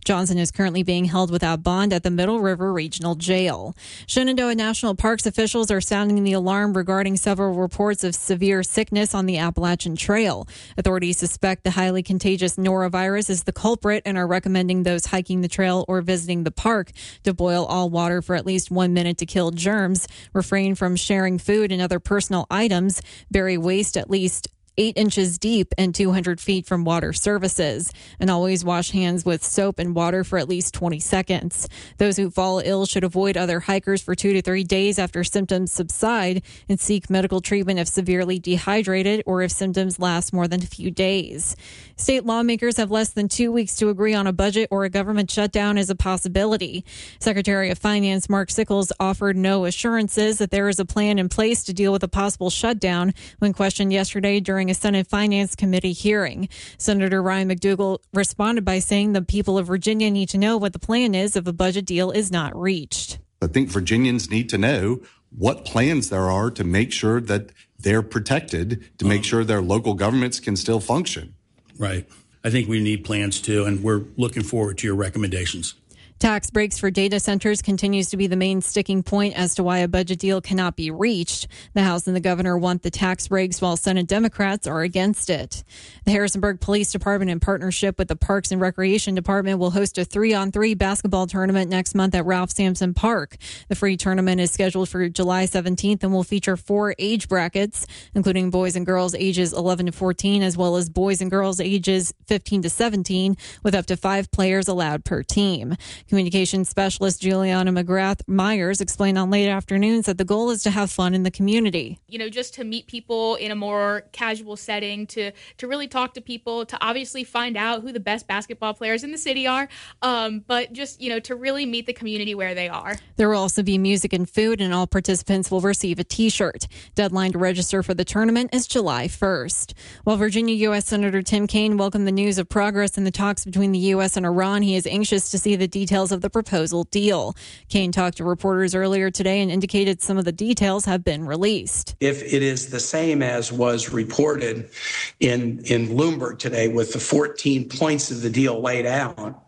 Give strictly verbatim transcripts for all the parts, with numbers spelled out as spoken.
Johnson is currently being held without bond at the Middle River Regional Jail. Shenandoah National Parks officials are sounding the alarm regarding several reports of severe sickness on the Appalachian Trail. Authorities suspect the highly contagious norovirus is the culprit and are recommending those hiking the trail or visiting the park to boil all water for at least one minute to kill germs, refrain from sharing food and other personal items, bury waste at least eight inches deep and two hundred feet from water surfaces, and always wash hands with soap and water for at least twenty seconds. Those who fall ill should avoid other hikers for two to three days after symptoms subside and seek medical treatment if severely dehydrated or if symptoms last more than a few days. State lawmakers have less than two weeks to agree on a budget or a government shutdown is a possibility. Secretary of Finance Mark Sickles offered no assurances that there is a plan in place to deal with a possible shutdown when questioned yesterday during a Senate Finance Committee hearing. Senator Ryan McDougal responded by saying the people of Virginia need to know what the plan is if a budget deal is not reached. I think Virginians need to know what plans there are to make sure that they're protected, to make sure their local governments can still function. Right. I think we need plans too, and we're looking forward to your recommendations. Tax breaks for data centers continues to be the main sticking point as to why a budget deal cannot be reached. The House and the governor want the tax breaks while Senate Democrats are against it. The Harrisonburg Police Department, in partnership with the Parks and Recreation Department, will host a three-on-three basketball tournament next month at Ralph Sampson Park. The free tournament is scheduled for July seventeenth and will feature four age brackets, including boys and girls ages eleven to fourteen, as well as boys and girls ages fifteen to seventeen, with up to five players allowed per team. Communications specialist Juliana McGrath Myers explained on Late Afternoons that the goal is to have fun in the community. You know, just to meet people in a more casual setting, to to really talk to people, to obviously find out who the best basketball players in the city are, um, but just, you know, to really meet the community where they are. There will also be music and food, and all participants will receive a T-shirt. Deadline to register for the tournament is July first. While Virginia U S Senator Tim Kaine welcomed the news of progress in the talks between the U S and Iran, he is anxious to see the details of the proposal deal. Kaine talked to reporters earlier today and indicated some of the details have been released. If it is the same as was reported in, in Bloomberg today with the fourteen points of the deal laid out,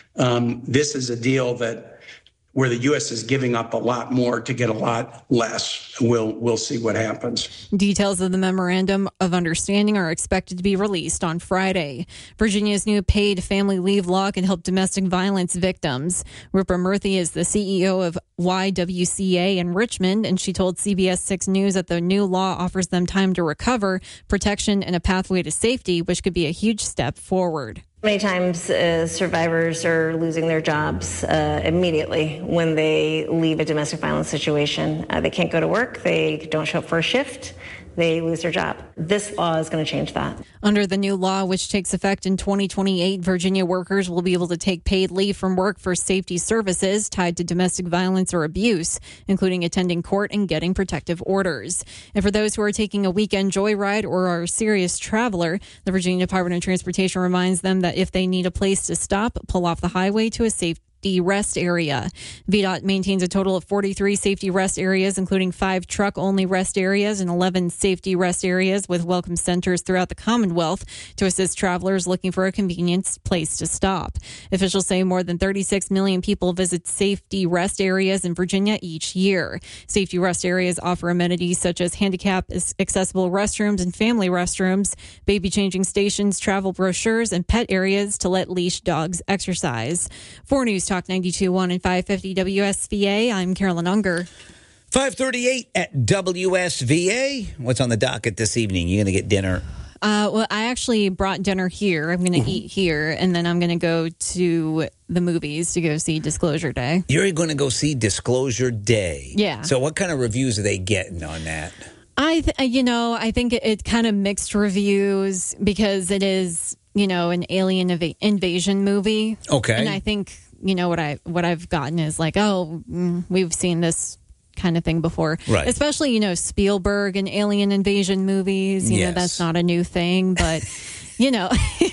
um, this is a deal that where the U S is giving up a lot more to get a lot less. We'll we'll see what happens. Details of the Memorandum of Understanding are expected to be released on Friday. Virginia's new paid family leave law can help domestic violence victims. Rupa Murthy is the C E O of Y W C A in Richmond, and she told C B S six News that the new law offers them time to recover, protection, and a pathway to safety, which could be a huge step forward. Many times uh, survivors are losing their jobs uh, immediately when they leave a domestic violence situation. Uh, they can't go to work. They don't show up for a shift. They lose their job. This law is going to change that. Under the new law, which takes effect in twenty twenty-eight, Virginia workers will be able to take paid leave from work for safety services tied to domestic violence or abuse, including attending court and getting protective orders. And for those who are taking a weekend joyride or are a serious traveler, the Virginia Department of Transportation reminds them that if they need a place to stop, pull off the highway to a safe rest area. V DOT maintains a total of forty-three safety rest areas, including five truck-only rest areas and eleven safety rest areas with welcome centers throughout the Commonwealth to assist travelers looking for a convenient place to stop. Officials say more than thirty-six million people visit safety rest areas in Virginia each year. Safety rest areas offer amenities such as handicap-accessible restrooms and family restrooms, baby changing stations, travel brochures, and pet areas to let leash dogs exercise. For News Talk ninety-two point one and five fifty W S V A, I'm Carolyn Unger. five thirty-eight at W S V A. What's on the docket this evening? You going to get dinner? Uh, well, I actually brought dinner here. I'm going to mm-hmm. eat here, and then I'm going to go to the movies to go see Disclosure Day. You're going to go see Disclosure Day? Yeah. So what kind of reviews are they getting on that? I, th- you know, I think it, it kind of mixed reviews because it is, you know, an alien ev- invasion movie. Okay. And I think, you know, what I what I've gotten is like, oh, mm, we've seen this kind of thing before. Right. Especially, you know, Spielberg and alien invasion movies. You yes. know, that's not a new thing, but you know,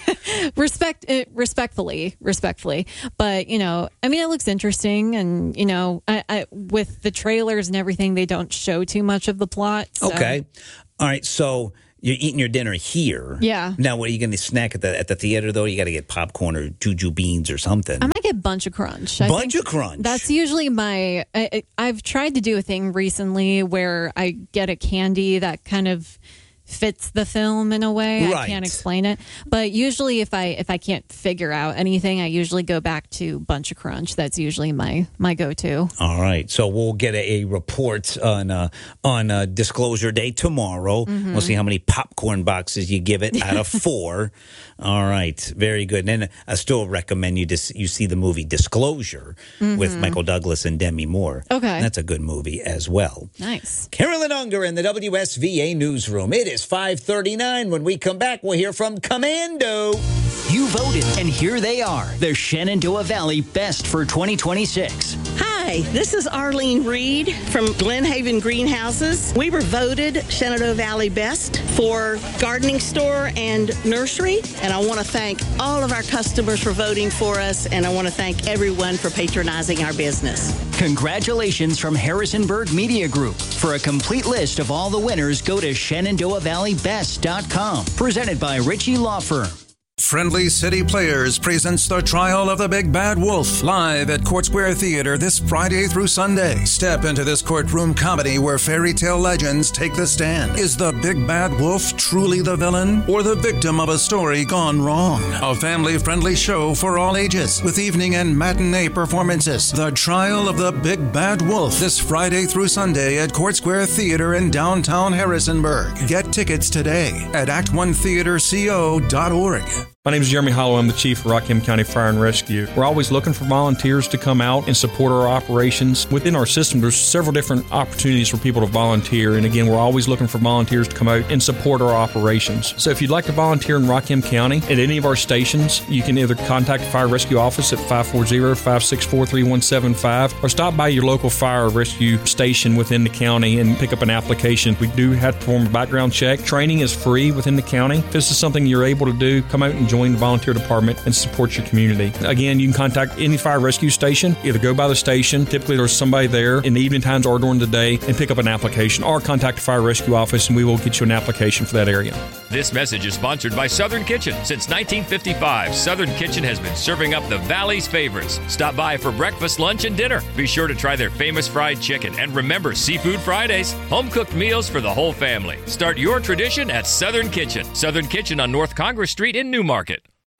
respect it respectfully, respectfully. But, you know, I mean, it looks interesting. And, you know, I, I, with the trailers and everything, they don't show too much of the plot. So. Okay. All right. So You're eating your dinner here. Yeah. Now, what are you going to snack at the at the theater, though? You got to get popcorn or Juju beans or something. I might get Bunch of Crunch. I Bunch think of Crunch. That's usually my... I, I've tried to do a thing recently where I get a candy that kind of fits the film in a way. Right. I can't explain it. But usually if I if I can't figure out anything, I usually go back to Bunch of Crunch. That's usually my my go-to. All right. So we'll get a, a report on uh, on uh, Disclosure Day tomorrow. Mm-hmm. We'll see how many popcorn boxes you give it out of four. All right. Very good. And then I still recommend you dis- you see the movie Disclosure mm-hmm. with Michael Douglas and Demi Moore. Okay. That's a good movie as well. Nice. Carolyn Unger in the W S V A newsroom. It is five thirty-nine. When we come back, we'll hear from Commando. You voted, and here they are, the Shenandoah Valley Best for twenty twenty-six. Hi, this is Arlene Reed from Glen Haven Greenhouses. We were voted Shenandoah Valley Best for gardening store and nursery, and I want to thank all of our customers for voting for us, and I want to thank everyone for patronizing our business. Congratulations from Harrisonburg Media Group. For a complete list of all the winners, go to Shenandoah Valley Best dot com. Presented by Ritchie Law Firm. Friendly City Players presents The Trial of the Big Bad Wolf live at Court Square Theater this Friday through Sunday. Step into this courtroom comedy where fairy tale legends take the stand. Is the Big Bad Wolf truly the villain or the victim of a story gone wrong? A family-friendly show for all ages with evening and matinee performances. The Trial of the Big Bad Wolf this Friday through Sunday at Court Square Theater in downtown Harrisonburg. Get tickets today at act one theater co dot org. My name is Jeremy Hollow. I'm the Chief of Rockham County Fire and Rescue. We're always looking for volunteers to come out and support our operations. Within our system, there's several different opportunities for people to volunteer. And again, we're always looking for volunteers to come out and support our operations. So if you'd like to volunteer in Rockham County at any of our stations, you can either contact the Fire Rescue Office at five four zero, five six four, three one seven five or stop by your local fire rescue station within the county and pick up an application. We do have to perform a background check. Training is free within the county. If this is something you're able to do, come out and join the volunteer department and support your community. Again, you can contact any fire rescue station. Either go by the station, typically there's somebody there in the evening times or during the day, and pick up an application, or contact the Fire Rescue Office and we will get you an application for that area. This message is sponsored by Southern Kitchen. Since nineteen fifty-five, Southern Kitchen has been serving up the Valley's favorites. Stop by for breakfast, lunch, and dinner. Be sure to try their famous fried chicken. And remember, Seafood Fridays, home-cooked meals for the whole family. Start your tradition at Southern Kitchen. Southern Kitchen on North Congress Street in Newmarket.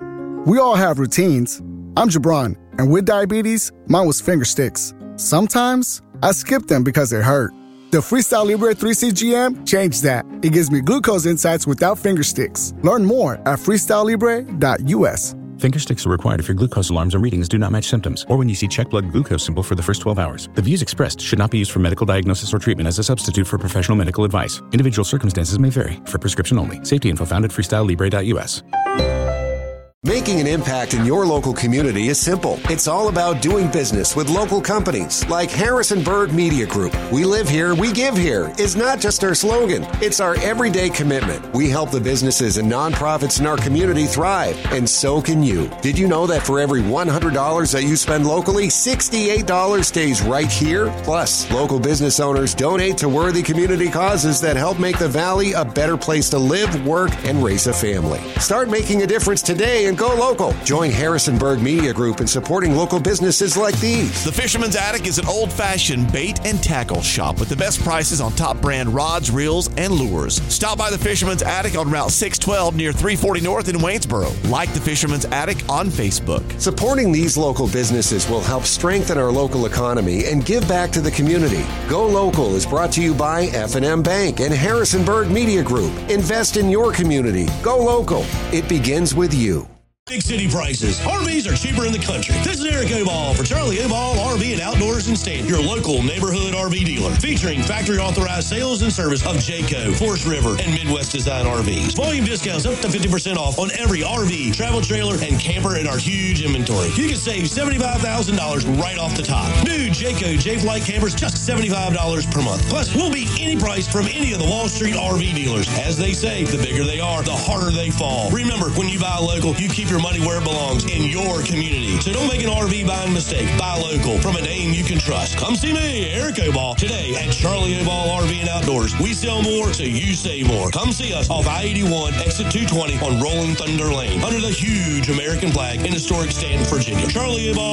We all have routines. I'm Jabron, and with diabetes, mine was finger sticks. Sometimes I skip them because they hurt. The Freestyle Libre three C G M changed that. It gives me glucose insights without finger sticks. Learn more at freestyle libre dot u s. Finger sticks are required if your glucose alarms or readings do not match symptoms, or when you see check blood glucose symbol for the first twelve hours. The views expressed should not be used for medical diagnosis or treatment as a substitute for professional medical advice. Individual circumstances may vary. For prescription only. Safety info found at freestyle libre dot u s. Making an impact in your local community is simple. It's all about doing business with local companies like Harrisonburg Media Group. We live here, we give here is not just our slogan. It's our everyday commitment. We help the businesses and nonprofits in our community thrive, and so can you. Did you know that for every one hundred dollars that you spend locally, sixty-eight dollars stays right here? Plus, local business owners donate to worthy community causes that help make the Valley a better place to live, work, and raise a family. Start making a difference today and go local. Join Harrisonburg Media Group in supporting local businesses like these. The Fisherman's Attic is an old-fashioned bait and tackle shop with the best prices on top brand rods, reels, and lures. Stop by the Fisherman's Attic on Route six twelve near three forty North in Waynesboro. Like the Fisherman's Attic on Facebook. Supporting these local businesses will help strengthen our local economy and give back to the community. Go Local is brought to you by F and M Bank and Harrisonburg Media Group. Invest in your community. Go local. It begins with you. Big city prices. R Vs are cheaper in the country. This is Eric Oball for Charlie Oball R V and Outdoors and Stand, your local neighborhood R V dealer, featuring factory authorized sales and service of Jayco, Forest River, and Midwest Design R Vs. Volume discounts up to fifty percent off on every R V, travel trailer, and camper in our huge inventory. You can save seventy-five thousand dollars right off the top. New Jayco J-Flight campers, just seventy-five dollars per month. Plus, we'll beat any price from any of the Wall Street R V dealers. As they say, the bigger they are, the harder they fall. Remember, when you buy local, you keep your money where it belongs, in your community. So don't make an R V buying mistake. Buy local from a name you can trust. Come see me, Eric Oball, today at Charlie Oball R V and Outdoors. We sell more, so you save more. Come see us off I eighty-one, exit two twenty on Rolling Thunder Lane, under the huge American flag in historic Stanton, Virginia. Charlie Oball